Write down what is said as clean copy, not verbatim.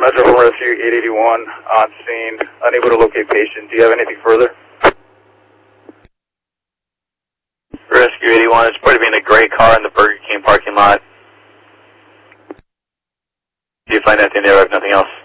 Metro from Rescue 881 on scene, unable to locate patient. Do you have anything further? Rescue 81, it's probably being a gray car in the Burger King parking lot. Do you find anything there? I have nothing else.